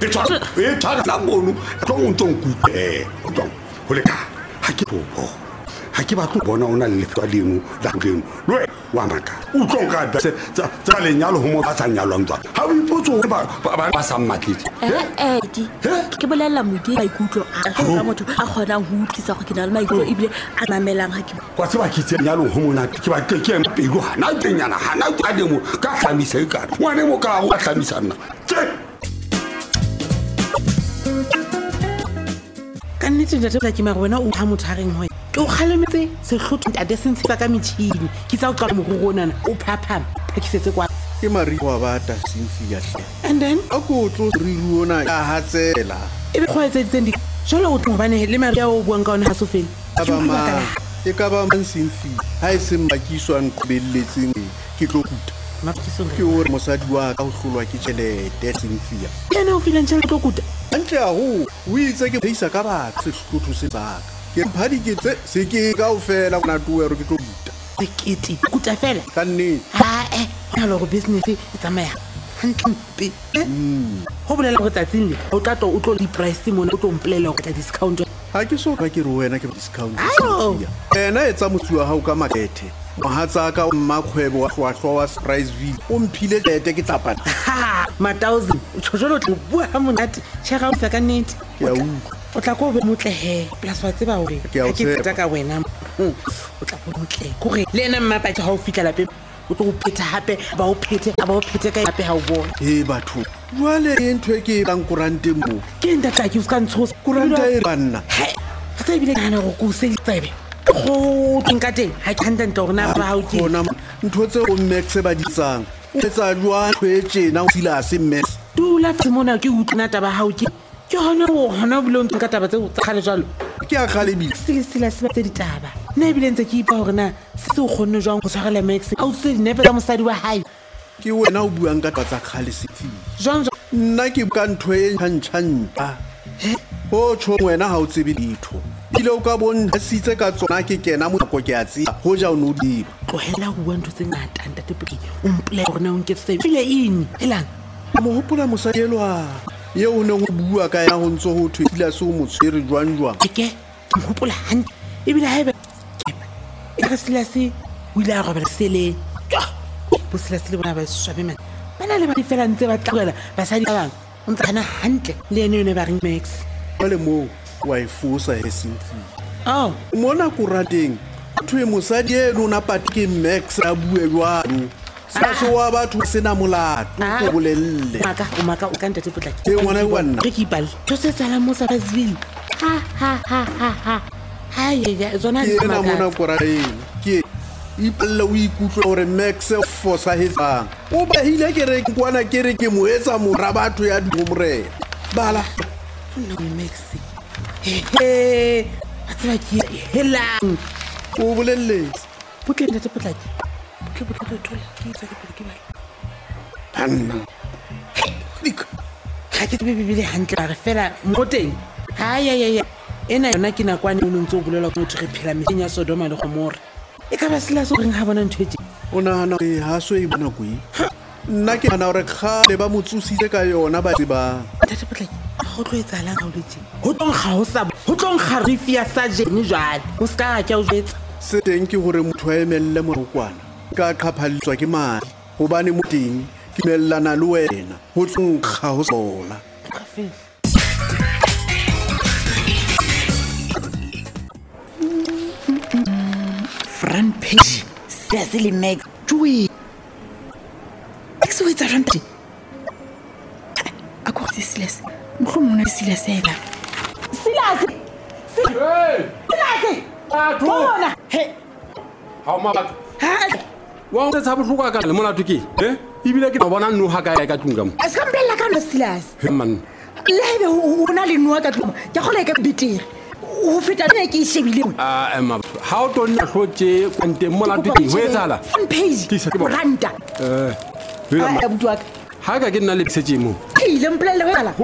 e tshwara la mono tlong o ntong kute tlong ho leka ha ke bobo ha ke batlo bona ona le lefwa leno la leno lwe wa maka o tlong ka tsa lenyalo ho mo ba sa nyalwang tswa ha o ipotso ba sa mmatletse di ke bolella modi ba ikutlo a ka motho a kgonang ho utlisa go ke na le maikutlo ebile a mamelang ha ke kwa se ba kitse nyalo ho mona ke ba ke pelo hana tenyana hana ka demo ka hlamisa e ka ngwane mo ka go hlamisa nna ka nnete ntate tla ke mara wena o ha mothareng ho ke o kgalemetse sehlotho ntate se ntse ka metšhini ke tsa o qala moruro nana o phaphama phakisetse kwa ke mari wa bata Cynthia and then a go tlo re ruona ya hatsela e be khoetseditse ndi jolo o tmobane le mari ya o buang ka ona ha so fela aba ma e ka ba man Cynthia ha e se makiswa nqobelletseng ke tlo kuta makiso ke o mosadi wa ka o hlolwa ke tšhelete Cynthia yena o filantsha tlo kuta antle a ho o itse ke pheisa ka ba sehlotho se baka ke phadi ke tse se ke ka o fela na tuero ke tlo kuta sekete kuta fela ka nne ha lo go business e tsamaya hantle ho bolela go tsatsing le o tla o tlo di price mo o tlo mplela go tla discount ha ke so ka ke re wena ke discount ena etsa motsu wa hao ka makethe mohatsa ka mmakgwebo wa hlwahlwa wa Surpriseville o mphile tete ke tlapana ma 1000 o tshojolo tlo bua ha monate tshega o sa ka nnete ke a o tla go be motle he plus wa tseba hore ha ke tsa ka wena o tla go motle go re le ena mmapa ke ha o fitla lape o tlo phetha hape ba o phete ka hape ha o bona batho jwale e ntwe ke ka kurante mo ke ntatla ke uska ntshosa kurante e banna ha tsa bile kana go go se tsebe go tinkateng ha ke handa ntona ba ha o ke bona ntho tse o max ba ditsang o tsa jwa twetse na o sila se mess dula mona ke utlwana taba ha o ke hona bulong ka taba tse tsa khale jalo ke a khalebi sila se tse ditaba ne bile ntse ke ipa hore na se o khonne jwang go tshwarela max a o se never ka mosadi wa hae ke wena o buang ka tsa khale sefi jwang nna ke ka ntho e ntšhantšha ho tsho wena ha o tsebe ditho ile o ka bona sitse ka tsona ke kena mo go ke a tsi ho ja o no di tlohela go bua ntho tse ngata ntate peki o mplela hore na o nke se file eng elang mo hopola mosadelwa ye o ne go bua ka ya go ntso go thwetila se o motshwere jwanjwa ke mo hopola hantle e bile ha e re sila se o ile a robela sele bo sila se le bona ba swabe man bana le ba difela ntse ba tlogela basadi ba bang o ntsana hantle le ene ne ba ring max le mo wa ifosa he Cynthia mona kurateng thwe mosadi e lona pati ke max a bue jwalo sa so wa batho sena molato go bolelle maka o ka ntate potlaki ke ngwana wa nna ke ipal to se tsala mo Surpriseville ha ye zona ke na mona kurateng ke ipalla o ikutlwa hore max fosa hetsa o ba hile ke re kwana ke re ke mo etsa mora batho ya dimomre bala no max atla ki helang o bolelle putle ntate potlaki putle tola ke tsa ke bala banna lik ha ke bebele hantle re fela moteng ha ya ena yona ke nakwane o ntse o bolela go re phela metseng ya Sodoma le Gomora e ka ba sela so reng ha bona ntwetse o nahana ha so e bona kui nna ke ana re khale ba motsusitse ka yona ba tseba ntate potlaki go tlo etsalang ga o letse ho tlong ga rifi ya sajene jwale o ska ka o jetsa se teng ke hore motho a emelle morokwana ka qhaphalletswa ke mali hobane moteng ke mellana le wena ho tlongkga ho sola front page se le max tui exo etsa ranta a ko Silas mhlomona Silas ela Silas bona he ha ma ba wa o tsa bohloko ka le mona tuki ibile ke bona nno ha ka ka tlunga mo a se ka mbella ka no Silas man lebe o na le nwa ka tlunga ke gola ka betere o feta ne ke shebile ma ha o tonna hlotse kwante mola tuki ho etsala page ranta ha ka ke nna le tsetse mo ile mplela ho ala